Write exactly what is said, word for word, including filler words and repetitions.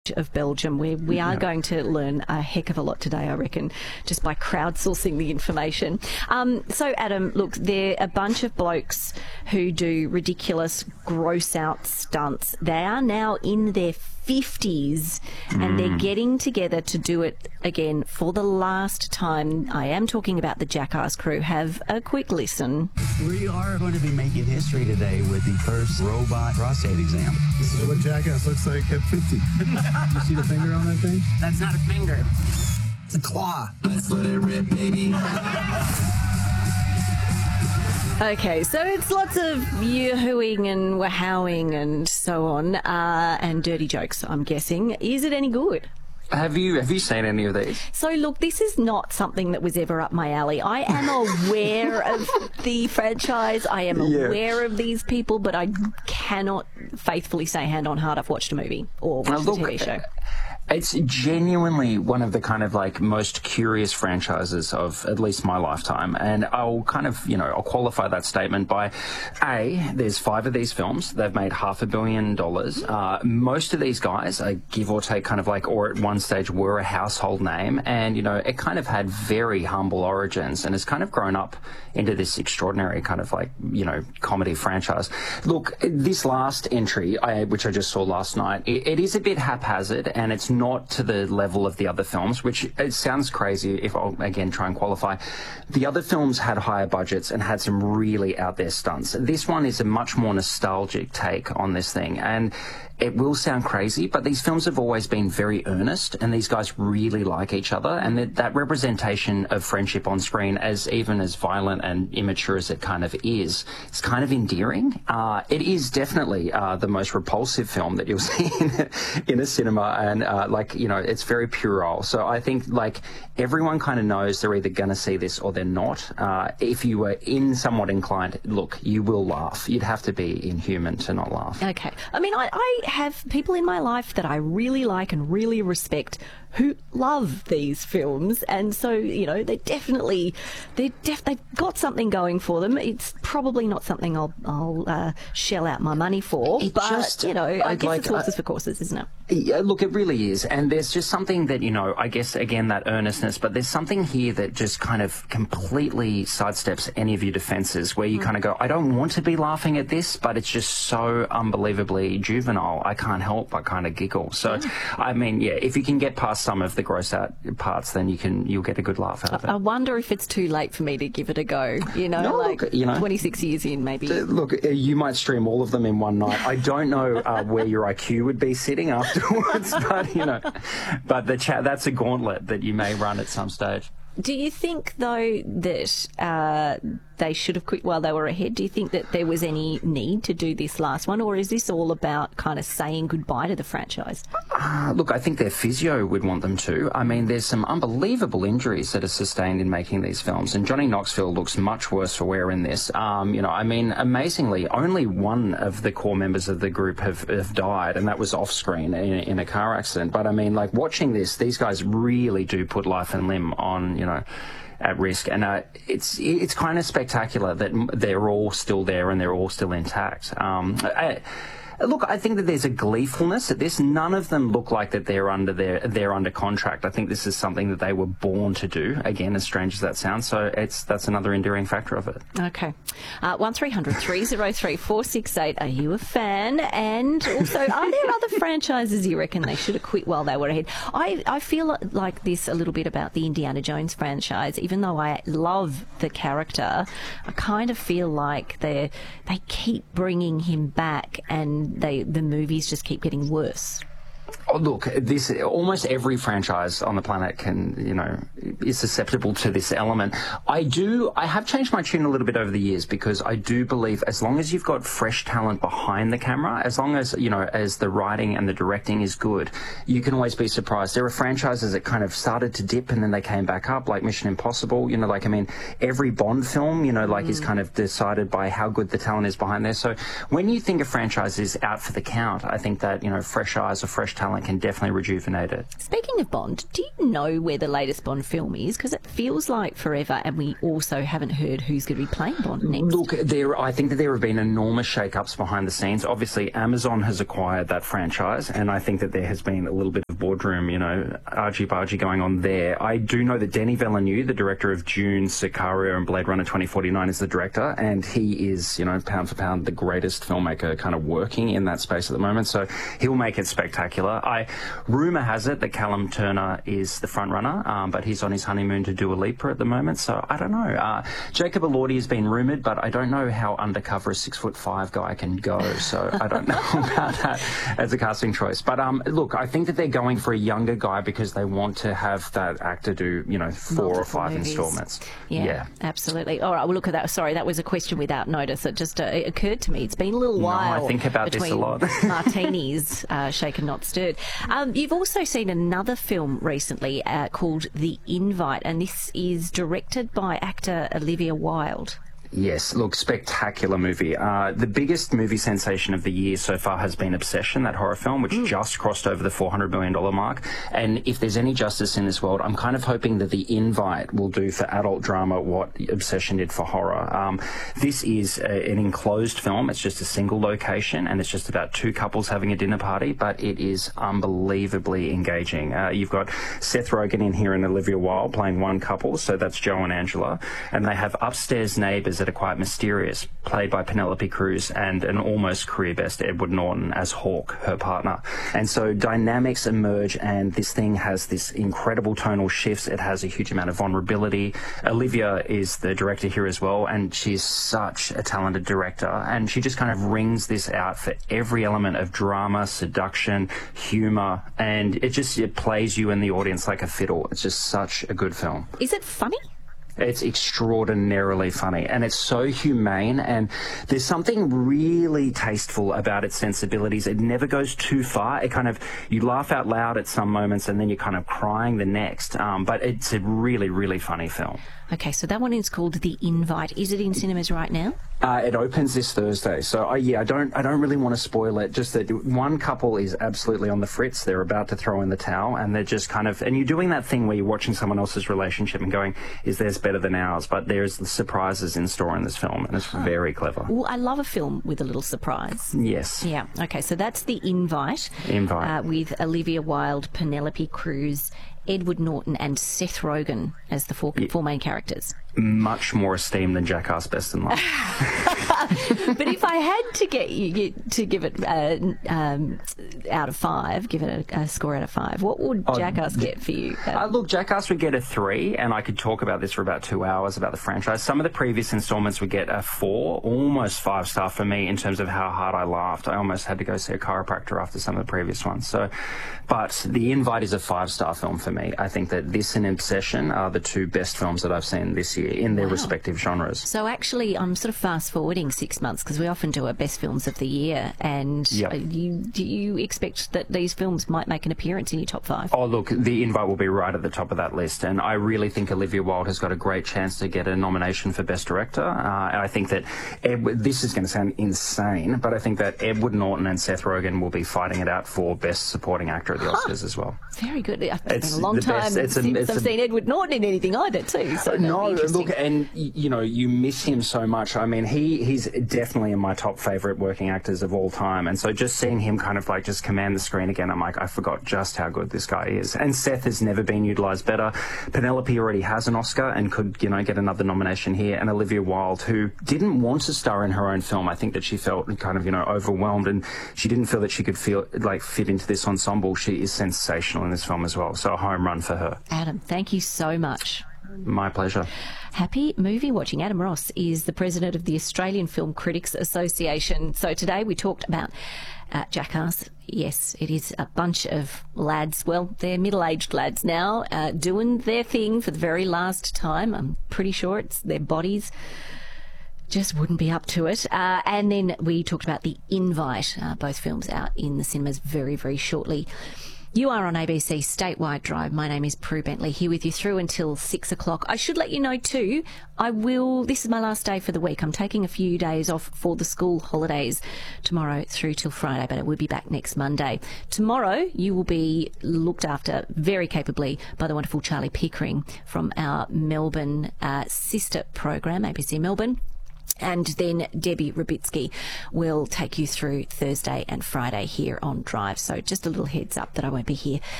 of Belgium. We, we are Yeah. going to learn a heck of a lot today, I reckon, just by crowdsourcing the information. Um, so, Adam, look, they're a bunch of blokes who do ridiculous, gross-out stunts. They are now in their fifties and they're getting together to do it again for the last time. I am talking about the Jackass crew. Have a quick listen. We are going to be making history today with the first robot prostate exam. This is what Jackass looks like at fifty. You see the finger on that thing? That's not a finger. It's a claw. Let's let it rip, baby. Okay, so it's lots of yoo-hooing and wahowing and so on, uh, and dirty jokes, I'm guessing. Is it any good? Have you have you seen any of these? So, look, this is not something that was ever up my alley. I am aware of the franchise. I am Yeah. aware of these people, but I cannot faithfully say hand on heart I've watched a movie or watched Now, a T V look, show. It's genuinely one of the kind of like most curious franchises of at least my lifetime. And I'll kind of, you know, I'll qualify that statement by, A, there's five of these films. They've made half a billion dollars. Uh, most of these guys, uh, give or take, kind of like, or at one stage were a household name. And, you know, it kind of had very humble origins and has kind of grown up into this extraordinary kind of like, you know, comedy franchise. Look, this last entry, I, which I just saw last night, it, it is a bit haphazard and it's not to the level of the other films, which it sounds crazy if I'll again try and qualify. The other films had higher budgets and had some really out there stunts. This one is a much more nostalgic take on this thing, and it will sound crazy, but these films have always been very earnest, and these guys really like each other, and that, that representation of friendship on screen, as even as violent and immature as it kind of is, it's kind of endearing. Uh, it is definitely uh, the most repulsive film that you'll see in, in a cinema, and uh, like, you know, it's very puerile. So I think like everyone kind of knows they're either going to see this or they're not. Uh, if you were in somewhat inclined, look, you will laugh. You'd have to be inhuman to not laugh. Okay. I mean, I, I have people in my life that I really like and really respect who love these films, and so, you know, they definitely they def- they've got something going for them. It's probably not something I'll I'll uh, shell out my money for, It but just- you know, I I'd guess like- it's horses I- for courses, isn't it? Yeah, look, it really is. And there's just something that, you know, I guess, again, that earnestness, but there's something here that just kind of completely sidesteps any of your defenses, where you kind of go, I don't want to be laughing at this, but it's just so unbelievably juvenile. I can't help but kind of giggle. So, I mean, yeah, if you can get past some of the gross out parts, then you can, you'll get a good laugh out of it. I wonder if it's too late for me to give it a go, you know, No, like look, you know. twenty-six years in, maybe. Uh, Look, uh, you might stream all of them in one night. I don't know uh, where your I Q would be sitting afterwards, but, you know, but the chat, that's a gauntlet that you may run at some stage. Do you think, though, that uh, they should have quit while they were ahead? Do you think that there was any need to do this last one, or is this all about kind of saying goodbye to the franchise? Uh, look, I think their physio would want them to. I mean, there's some unbelievable injuries that are sustained in making these films, and Johnny Knoxville looks much worse for wear in this. Um, you know, I mean, amazingly, only one of the core members of the group have, have died, and that was off-screen in, in a car accident. But, I mean, like, watching this, these guys really do put life and limb on, you know, at risk, and uh, it's it's kind of spectacular that they're all still there and they're all still intact. Um, I, Look, I think that there's a gleefulness at this. None of them look like that they're under their they're under contract. I think this is something that they were born to do. Again, as strange as that sounds, so it's that's another endearing factor of it. Okay. Uh, one three hundred three oh three four six eight. Are you a fan? And also, are there other franchises you reckon they should have quit while they were ahead? I, I feel like this a little bit about the Indiana Jones franchise. Even though I love the character, I kind of feel like they they keep bringing him back, and they the movies just keep getting worse. Oh, look, this almost every franchise on the planet can, you know, is susceptible to this element. I do, I have changed my tune a little bit over the years, because I do believe as long as you've got fresh talent behind the camera, as long as, you know, as the writing and the directing is good, you can always be surprised. There are franchises that kind of started to dip and then they came back up, like Mission Impossible, you know, like, I mean, every Bond film, you know, like mm. is kind of decided by how good the talent is behind there. So when you think a franchise is out for the count, I think that, you know, fresh eyes or fresh talent talent can definitely rejuvenate it. Speaking of Bond, do you know where the latest Bond film is? Because it feels like forever, and we also haven't heard who's going to be playing Bond next. Look, there, I think that there have been enormous shake-ups behind the scenes. Obviously, Amazon has acquired that franchise, and I think that there has been a little bit of boardroom, you know, argy-bargy going on there. I do know that Denis Villeneuve, the director of Dune, Sicario and Blade Runner twenty forty-nine, is the director, and he is, you know, pound for pound, the greatest filmmaker kind of working in that space at the moment, so he'll make it spectacular. I rumour has it that Callum Turner is the front runner, um, but he's on his honeymoon to Dua Lipa at the moment, so I don't know. Uh, Jacob Elordi has been rumoured, but I don't know how undercover a six foot five guy can go, so I don't know about that as a casting choice. But um, look, I think that they're going for a younger guy because they want to have that actor do, you know, four Multiple or five movies. installments. Yeah, yeah, absolutely. All right, well, look at that. Sorry, that was a question without notice. It just uh, it occurred to me. It's been a little No, while. I think about this a between lot. martinis, uh, shaken not stirred. Um, you've also seen another film recently uh, called The Invite, and this is directed by actor Olivia Wilde. Yes, look, spectacular movie. Uh, the biggest movie sensation of the year so far has been Obsession, that horror film, which mm. just crossed over the four hundred million dollars mark. And if there's any justice in this world, I'm kind of hoping that The Invite will do for adult drama what Obsession did for horror. Um, this is a, an enclosed film. It's just a single location, and it's just about two couples having a dinner party, but it is unbelievably engaging. Uh, you've got Seth Rogen in here and Olivia Wilde playing one couple, so that's Joe and Angela, and they have upstairs neighbours that are quite mysterious, played by Penelope Cruz, and an almost career best Edward Norton as Hawk, her partner. And so dynamics emerge, and this thing has this incredible tonal shifts. It has a huge amount of vulnerability. Olivia is the director here as well, and she's such a talented director, and she just kind of rings this out for every element of drama, seduction, humour, and it just it plays you in the audience like a fiddle. It's just such a good film. Is it funny? It's extraordinarily funny, and it's so humane, and there's something really tasteful about its sensibilities. It never goes too far. It kind of, you laugh out loud at some moments and then you're kind of crying the next, um, but it's a really, really funny film. Okay, so that one is called The Invite. Is it in cinemas right now? Uh, it opens this Thursday, so uh, yeah, I don't, I don't really want to spoil it. Just that one couple is absolutely on the fritz. They're about to throw in the towel, and they're just kind of, and you're doing that thing where you're watching someone else's relationship and going, "Is theirs better than ours?" But there's the surprises in store in this film, and it's huh. very clever. Well, I love a film with a little surprise. Yes. Yeah. Okay, so that's The Invite. Invite uh, with Olivia Wilde, Penelope Cruz, Edward Norton and Seth Rogen as the four, four main characters. Much more esteemed than Jackass Best in Life. But if I had to get you get, to give it uh, um, out of five, give it a, a score out of five, what would oh, Jackass get for you? Uh, look, Jackass would get a three, and I could talk about this for about two hours about the franchise. Some of the previous installments would get a four, almost five star for me in terms of how hard I laughed. I almost had to go see a chiropractor after some of the previous ones. So, but The Invite is a five star film for me. I think that this and Obsession are the two best films that I've seen this year in their wow. respective genres. So actually, I'm sort of fast forwarding six months because we often do our best films of the year, and yep. you, do you expect that these films might make an appearance in your top five? Oh, look, The Invite will be right at the top of that list, and I really think Olivia Wilde has got a great chance to get a nomination for Best Director. Uh, and I think that Edward, this is going to sound insane, but I think that Edward Norton and Seth Rogen will be fighting it out for Best Supporting Actor at the Oscars huh. as well. Very good. It's, it's been a long time best. It's since a, I've a, seen Edward Norton in anything either, too. So no, look, and you know, you miss him so much. I mean, he he's definitely in my top favourite working actors of all time, and so just seeing him kind of like just command the screen again, I'm like, I forgot just how good this guy is. And Seth has never been utilised better. Penelope already has an Oscar and could, you know, get another nomination here. And Olivia Wilde, who didn't want to star in her own film, I think that she felt kind of, you know, overwhelmed, and she didn't feel that she could feel like fit into this ensemble. She is sensational in this film as well. So a home run for her. Adam, thank you so much. My pleasure. Happy movie watching. Adam Ross is the president of the Australian Film Critics Association. So today we talked about uh, Jackass. Yes, it is a bunch of lads, well, they're middle-aged lads now, uh, doing their thing for the very last time. I'm pretty sure it's their bodies just wouldn't be up to it. Uh, and then we talked about The Invite, uh, both films out in the cinemas very, very shortly. You are on A B C Statewide Drive. My name is Prue Bentley, here with you through until six o'clock. I should let you know too, I will, this is my last day for the week. I'm taking a few days off for the school holidays tomorrow through till Friday, but I will be back next Monday. Tomorrow, you will be looked after very capably by the wonderful Charlie Pickering from our Melbourne uh, sister program, A B C Melbourne. And then Debbie Rabitsky will take you through Thursday and Friday here on Drive. So just a little heads up that I won't be here